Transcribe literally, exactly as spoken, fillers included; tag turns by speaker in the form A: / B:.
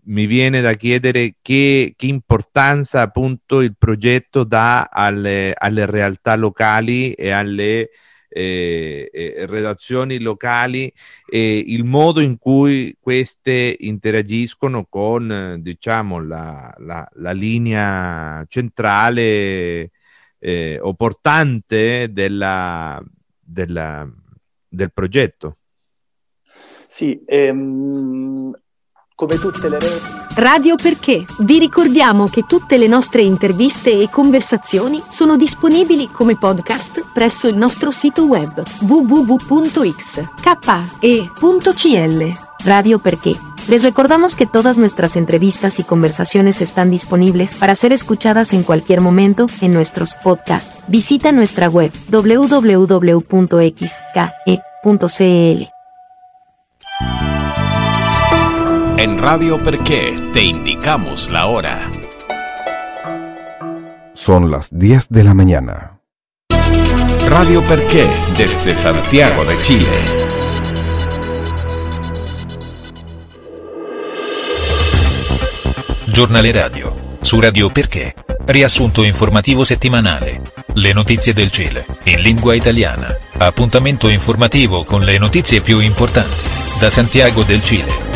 A: mi viene da chiedere che, che importanza appunto il progetto dà alle, alle realtà locali e alle eh, eh, redazioni locali, e il modo in cui queste interagiscono con eh, diciamo la, la, la linea centrale eh, o portante della, della, del progetto.
B: Sì, ehm, come tutte le reti.
C: Radio Perché. Vi ricordiamo che tutte le nostre interviste e conversazioni sono disponibili come podcast presso il nostro sito web w w w punto x k e punto c l.
D: Radio Perché. Les recordamos que todas nuestras entrevistas y conversaciones están disponibles para ser escuchadas en cualquier momento en nuestros podcasts. Visita nuestra web w w w punto x k e punto c l.
E: En Radio Perché te indicamos la hora.
F: Son las diez de la mañana.
E: Radio Perché desde Santiago de Chile.
G: Giornale radio. Su Radio Perché. Riassunto informativo settimanale. Le notizie del Cile, in lingua italiana. Appuntamento informativo con le notizie più importanti. Da Santiago del Cile.